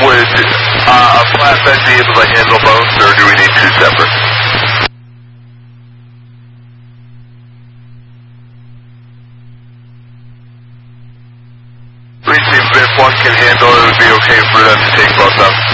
Would a flatbed be able to handle both, or do we need two separate? If one can handle it, it would be okay for them to take both up.